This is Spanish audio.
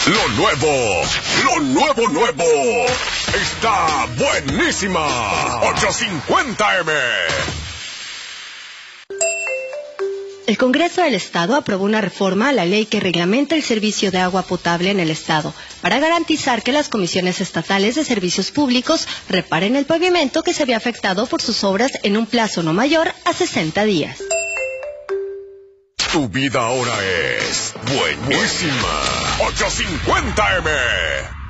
Lo nuevo. Está buenísima. 850M. El Congreso del Estado aprobó una reforma a la ley que reglamenta el servicio de agua potable en el Estado para garantizar que las comisiones estatales de servicios públicos reparen el pavimento que se había afectado por sus obras en un plazo no mayor a 60 días. Tu vida ahora es buenísima. 850M.